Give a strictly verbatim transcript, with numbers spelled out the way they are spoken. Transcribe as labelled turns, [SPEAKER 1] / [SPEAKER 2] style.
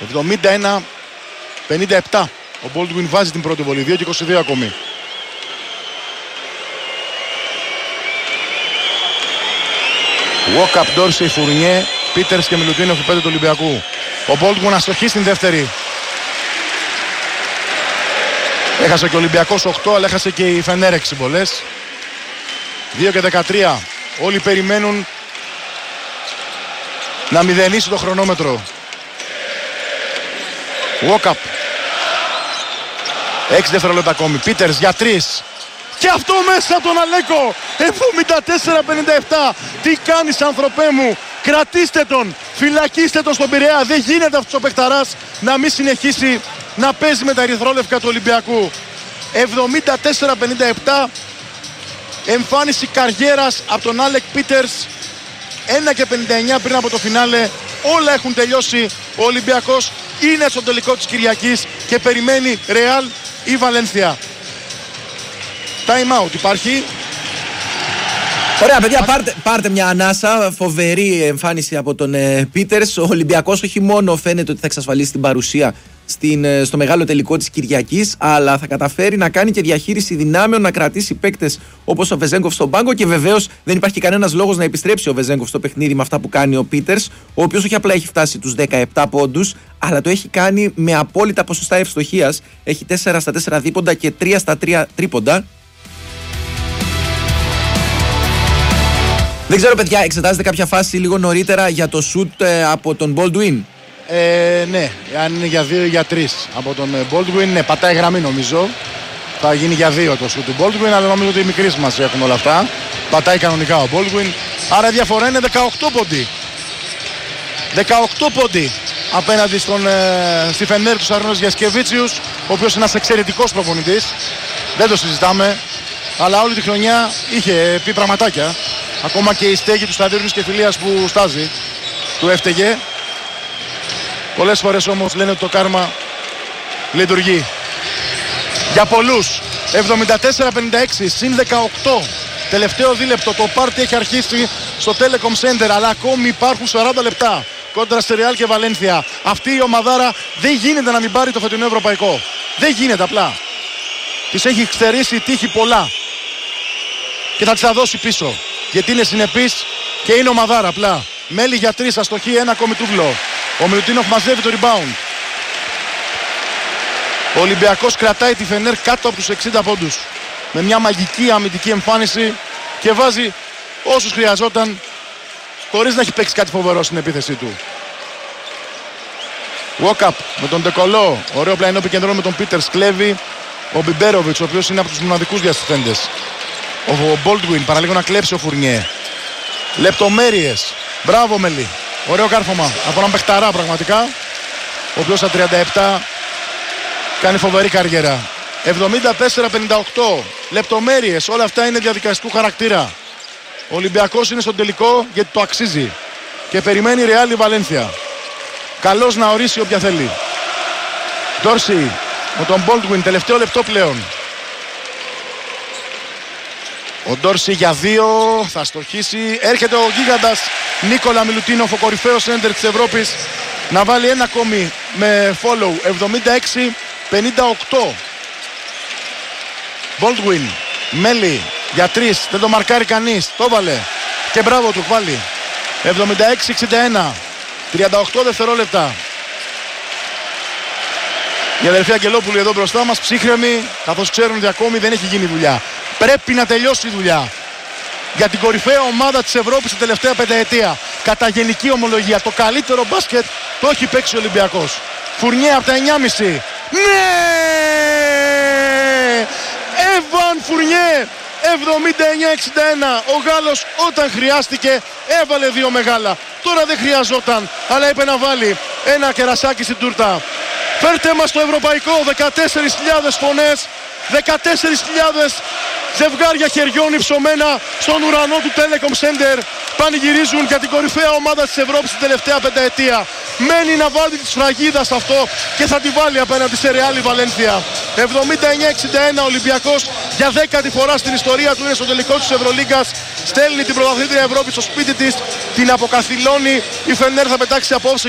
[SPEAKER 1] εβδομήντα ένα πενήντα επτά. Ο Baldwin βάζει την πρώτη βολή, δύο και είκοσι δύο ακόμη. Walkup, Dorsey, Fournier, Peters και Μιλουτίνοφ οι πέντε του Ολυμπιακού. Ο Baldwin αστοχή στην δεύτερη. Έχασε και ο Ολυμπιακός οκτώ, αλλά έχασε και η Φενέρ έξι βολές. δύο και δεκατρία. Όλοι περιμένουν να μηδενίσει το χρονόμετρο. Walkup. έξι δευτερόλεπτα ακόμη. Peters για τρεις. Και αυτό μέσα τον Αλέκο. εβδομήντα τέσσερα πενήντα επτά. Τι κάνεις, άνθρωπέ μου? Κρατήστε τον. Φυλακίστε τον στον Πειραιά. Δεν γίνεται αυτός ο παιχταράς να μην συνεχίσει να παίζει με τα ερυθρόλευκα του Ολυμπιακού. εβδομήντα τέσσερα πενήντα επτά. Εμφάνιση καριέρας από τον Άλεκ Πίτερς. ένα και πενήντα εννιά πριν από το φινάλε. Όλα έχουν τελειώσει. Ο Ολυμπιακός είναι στο τελικό της Κυριακής και περιμένει Ρεάλ ή Βαλένθια. Time out υπάρχει.
[SPEAKER 2] Ωραία, παιδιά, πάρτε, πάρτε μια ανάσα. Φοβερή εμφάνιση από τον ε, Πίτερς. Ο Ολυμπιακός όχι μόνο φαίνεται ότι θα εξασφαλίσει την παρουσία στην, ε, στο μεγάλο τελικό της Κυριακής, αλλά θα καταφέρει να κάνει και διαχείριση δυνάμεων, να κρατήσει παίκτες όπως ο Βεζέγκοφ στον πάγκο και βεβαίως δεν υπάρχει κανένας λόγος να επιστρέψει ο Βεζέγκοφ στο παιχνίδι με αυτά που κάνει ο Πίτερς, ο οποίος όχι απλά έχει φτάσει τους δεκαεπτά πόντους, αλλά το έχει κάνει με απόλυτα ποσοστά ευστοχίας. Έχει τέσσερα στα τέσσερα δίποντα και τρία στα τρία τρίποντα. Δεν ξέρω, παιδιά, εξετάζετε κάποια φάση λίγο νωρίτερα για το σουτ ε, από τον Baldwin?
[SPEAKER 1] Ε, ναι, αν είναι για δύο ή για τρεις από τον Baldwin, ναι, πατάει γραμμή νομίζω. Θα γίνει για δύο το σουτ του Baldwin, αλλά νομίζω ότι οι μικροί σημασία έχουν όλα αυτά. Πατάει κανονικά ο Baldwin. Άρα η διαφορά είναι δεκαοκτώ πόντι. δεκαοκτώ πόντι απέναντι στον, ε, στη Φενέρ του Σαρνός Γιασκεβίτσιους, ο οποίος είναι ένας εξαιρετικός προπονητής. Δεν το συζητάμε, αλλά όλη τη χρονιά είχε πει πραγματάκια. Ακόμα και η στέγη του σταδίου και φιλίας που στάζει του έφταιγε. Πολλές φορές όμως λένε ότι το κάρμα λειτουργεί. Για πολλούς. εβδομήντα τέσσερα πενήντα έξι συν δεκαοκτώ. Τελευταίο δίλεπτο. Το πάρτι έχει αρχίσει στο Telecom Center, αλλά ακόμη υπάρχουν σαράντα λεπτά κόντρα στη Ρεάλ και Βαλένθια. Αυτή η ομαδάρα δεν γίνεται να μην πάρει το φετινό ευρωπαϊκό. Δεν γίνεται απλά. Της έχει ξτερήσει η τύχη πολλά. Και θα της τα δώσει πίσω. Γιατί είναι συνεπής και είναι ομαδάρα απλά. Μέλη για τρεις, αστοχή, ένα ακόμη τούβλο. Ο Μιλουτίνοφ μαζεύει το rebound. Ο Ολυμπιακός κρατάει τη Φενέρ κάτω από τους εξήντα πόντους. Με μια μαγική αμυντική εμφάνιση και βάζει όσους χρειαζόταν χωρίς να έχει παίξει κάτι φοβερό στην επίθεσή του. Walkup με τον Ντεκολό. Ωραίο πλαϊνό επικεντρώνει με τον Πίτερς. Κλέβει ο Μπιμπέροβιτς, ο οποίος είναι από τους μοναδικούς διασυστέντες. Ο Baldwin παραλίγο να κλέψει ο Φουρνιέ. Λεπτομέρειες. Μπράβο Μελή. Ωραίο κάρφωμα από έναν παιχταρά πραγματικά. Ο οποίος στα τριάντα επτά κάνει φοβερή καριέρα. εβδομήντα τέσσερα πενήντα οκτώ. Λεπτομέρειες. Όλα αυτά είναι διαδικαστικού χαρακτήρα. Ο Ολυμπιακός είναι στον τελικό γιατί το αξίζει. Και περιμένει Ρεάλ ή Βαλένθια. Καλώς να ορίσει όποια θέλει. Dorsey με τον Baldwin. Τελευταίο λεπτό πλέον. Ο Dorsey για δύο θα στοχίσει. Έρχεται ο γίγαντας Νίκολα Μιλουτίνοφ, ο κορυφαίος σέντερ της Ευρώπης, να βάλει ένα ακόμη με follow. εβδομήντα έξι πενήντα οκτώ. Baldwin, Μέλι για τρεις, δεν το μαρκάρει κανείς, το βάλε και μπράβο του, βάλει. εβδομήντα έξι εξήντα ένα, τριάντα οκτώ δευτερόλεπτα. Η αδερφή Αγγελόπουλου εδώ μπροστά μας, ψύχρεμοι, καθώς ξέρουν ότι ακόμη δεν έχει γίνει δουλειά. Πρέπει να τελειώσει η δουλειά. Για την κορυφαία ομάδα της Ευρώπης την τελευταία πενταετία. Κατά γενική ομολογία, το καλύτερο μπάσκετ το έχει παίξει ο Ολυμπιακός. Φουρνιέ από τα εννιά και μισό. Ναι! Εβαν Φουρνιέ! εβδομήντα εννιά εξήντα ένα. Ο Γάλλος όταν χρειάστηκε έβαλε δύο μεγάλα. Τώρα δεν χρειαζόταν, αλλά είπε να βάλει ένα κερασάκι στην τούρτα. Φέρτε μας το ευρωπαϊκό, δεκατέσσερις χιλιάδες φωνές, δεκατέσσερις χιλιάδες ζευγάρια χεριών υψωμένα στον ουρανό του Telecom Center πανηγυρίζουν για την κορυφαία ομάδα της Ευρώπης την τελευταία πενταετία. Μένει να βάλει τη σφραγίδα σε αυτό και θα τη βάλει απέναντι σε Ρεάλ ή Βαλένθια. εβδομήντα εννιά εξήντα ένα. Ολυμπιακός για δέκατη φορά στην ιστορία του είναι στο τελικό της Ευρωλίγκας. Στέλνει την πρωταθλήτρια Ευρώπη στο σπίτι της, την αποκαθιλώνει. Η Φενέρ θα πετάξει απόψε